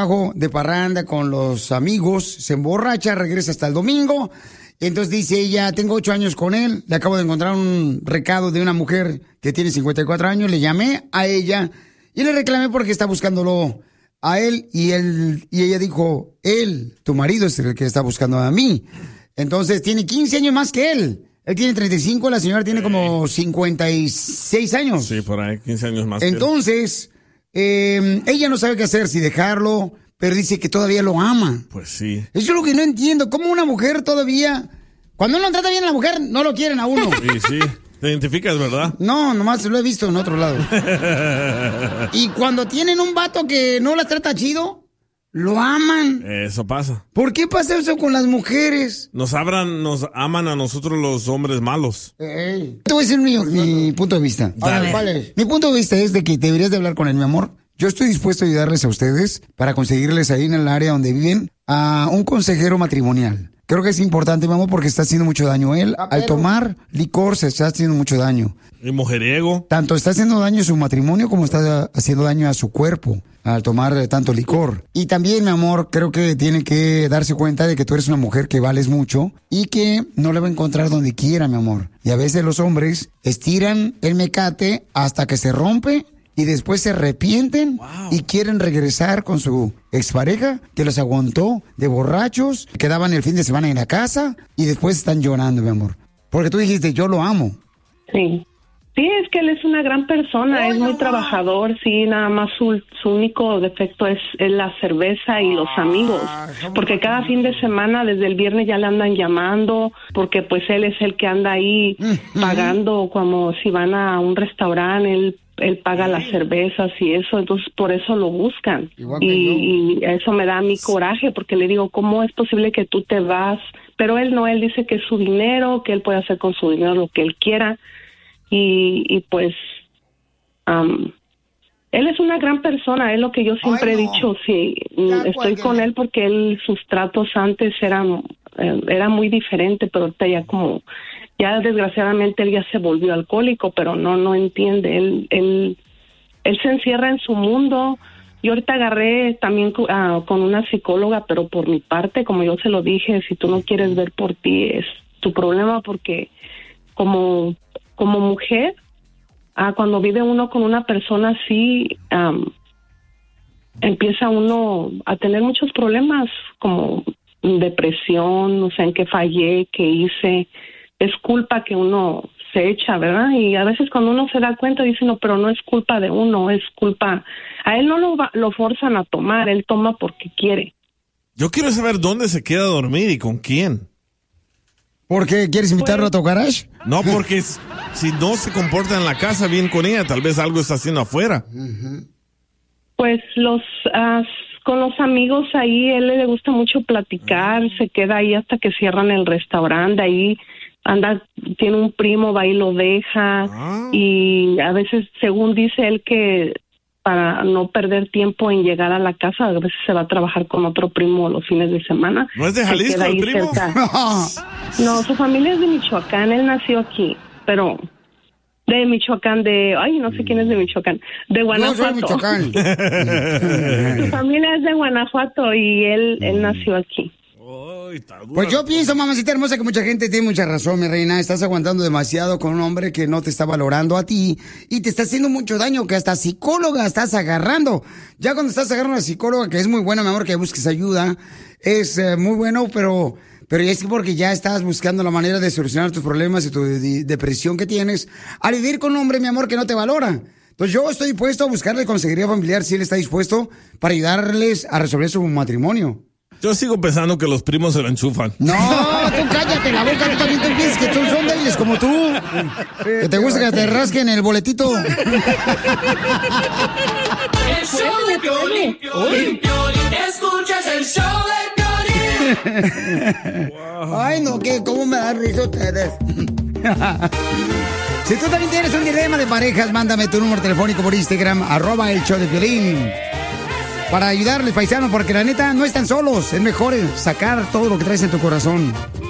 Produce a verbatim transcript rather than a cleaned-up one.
trabajo de parranda con los amigos, se emborracha, regresa hasta el domingo. Entonces dice ella, tengo ocho años con él, le acabo de encontrar un recado de una mujer que tiene cincuenta y cuatro años, le llamé a ella y le reclamé porque está buscándolo a él y él y ella dijo, él, tu marido es el que está buscando a mí. Entonces tiene quince años más que él. Él tiene treinta y cinco, la señora tiene como cincuenta y seis años. Sí, por ahí, quince años más. Entonces, eh, ella no sabe qué hacer, si dejarlo, pero dice que todavía lo ama. Pues sí. Eso es lo que no entiendo. ¿Cómo una mujer todavía... Cuando uno trata bien a la mujer, no lo quieren a uno? Sí, sí. Te identificas, ¿verdad? No, nomás lo he visto en otro lado. Y cuando tienen un vato que no las trata chido, lo aman. Eso pasa. ¿Por qué pasa eso con las mujeres? Nos abran, nos aman a nosotros los hombres malos. Ey. Te voy a decir mi, mi punto de vista. Dale. Vale. Mi punto de vista es de que deberías de hablar con él, mi amor. Yo estoy dispuesto a ayudarles a ustedes para conseguirles ahí en el área donde viven a un consejero matrimonial. Creo que es importante, mi amor, porque está haciendo mucho daño. Él, Ah, al pero- tomar licor, se está haciendo mucho daño. Y mujeriego. Tanto está haciendo daño a su matrimonio como está haciendo daño a su cuerpo al tomar eh, tanto licor. Y también, mi amor, creo que tiene que darse cuenta de que tú eres una mujer que vales mucho y que no le va a encontrar donde quiera, mi amor. Y a veces los hombres estiran el mecate hasta que se rompe y después se arrepienten y quieren regresar con su expareja que los aguantó de borrachos, quedaban el fin de semana en la casa y después están llorando, mi amor. Porque tú dijiste, yo lo amo. Sí. Sí, es que él es una gran persona, es muy trabajador, sí, nada más su, su único defecto es, es la cerveza y los amigos, porque cada fin de semana, desde el viernes ya le andan llamando, porque pues él es el que anda ahí pagando, como si van a un restaurante, él él paga las cervezas y eso, entonces por eso lo buscan. Y, y eso me da mi coraje, porque le digo, ¿cómo es posible que tú te vas? Pero él no, él dice que es su dinero, que él puede hacer con su dinero lo que él quiera. Y, y pues um, él es una gran persona, es lo que yo siempre he dicho. Sí, mm, estoy con él porque él, sus tratos antes eran eh, era muy diferente, pero ahorita ya como ya desgraciadamente él ya se volvió alcohólico, pero no no entiende, él él él se encierra en su mundo. Yo ahorita agarré también uh, con una psicóloga, pero por mi parte, como yo se lo dije, si tú no quieres ver por ti es tu problema, porque como como mujer, ah, cuando vive uno con una persona así, um, empieza uno a tener muchos problemas, como depresión, no sé en qué fallé, qué hice. Es culpa que uno se echa, ¿verdad? Y a veces cuando uno se da cuenta, dice, no, pero no es culpa de uno, es culpa... A él no lo, va, lo forzan a tomar, él toma porque quiere. Yo quiero saber dónde se queda a dormir y con quién. ¿Por qué? ¿Quieres invitarlo a tu garage? No, porque s- si no se comporta en la casa bien con ella, tal vez algo está haciendo afuera. Pues los ah, con los amigos ahí, él le gusta mucho platicar, se queda ahí hasta que cierran el restaurante, ahí anda, tiene un primo, va y lo deja, y a veces, según dice él, que para no perder tiempo en llegar a la casa, a veces se va a trabajar con otro primo los fines de semana. ¿No es de Se Jalisco queda el ahí primo? cerca. No, su familia es de Michoacán, él nació aquí, pero de Michoacán, de, ay, no sé quién es de Michoacán, de Guanajuato. Yo soy Michoacán. Su familia es de Guanajuato y él, él nació aquí. Pues yo pienso, mamacita hermosa, que mucha gente tiene mucha razón, mi reina. Estás aguantando demasiado con un hombre que no te está valorando a ti y te está haciendo mucho daño, que hasta psicóloga estás agarrando. Ya cuando estás agarrando a la psicóloga, que es muy buena, mi amor, que busques ayuda, es eh, muy bueno, pero... Pero es porque ya estás buscando la manera de solucionar tus problemas y tu de- depresión que tienes al vivir con un hombre, mi amor, que no te valora. Entonces yo estoy dispuesto a buscarle consejería familiar si él está dispuesto para ayudarles a resolver su matrimonio. Yo sigo pensando que los primos se lo enchufan. No, tú cállate la boca, tú también tú piensas que tú son débiles como tú. Que te gusta que te rasquen el boletito. El show de Piolín, Piolín, Piolín. Escuchas el show de Piolín. Ay, no, que cómo me da risa ustedes. Si tú también tienes un dilema de parejas, mándame tu número telefónico por Instagram, arroba el show de Piolín. Para ayudarles, paisanos, porque la neta no están solos. Es mejor sacar todo lo que traes en tu corazón.